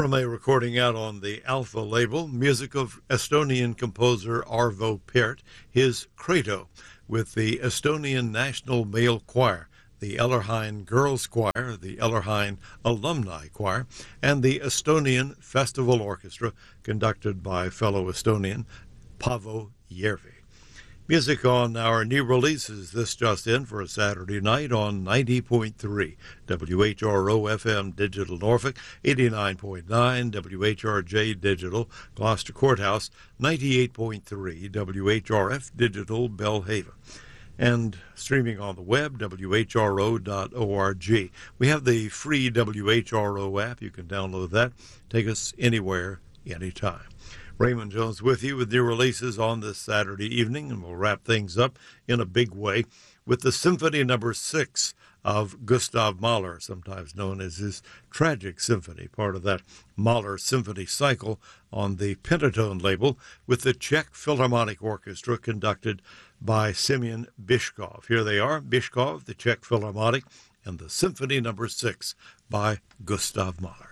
From a recording out on the Alpha label, music of Estonian composer Arvo Pärt, his Credo, with the Estonian National Male Choir, the Ellerheim Girls Choir, the Ellerheim Alumni Choir, and the Estonian Festival Orchestra, conducted by fellow Estonian Paavo Järvi. Music on our new releases, this just in for a Saturday night on 90.3 WHRO FM Digital Norfolk, 89.9 WHRJ Digital Gloucester Courthouse, 98.3 WHRF Digital Belhaven, and streaming on the web, whro.org. We have the free WHRO app. You can download that. Take us anywhere, anytime. Raymond Jones with you with new releases on this Saturday evening, and we'll wrap things up in a big way with the Symphony No. 6 of Gustav Mahler, sometimes known as his Tragic Symphony, part of that Mahler Symphony cycle on the Pentatone label, with the Czech Philharmonic Orchestra conducted by Semyon Bychkov. Here they are, Bychkov, the Czech Philharmonic, and the Symphony No. 6 by Gustav Mahler.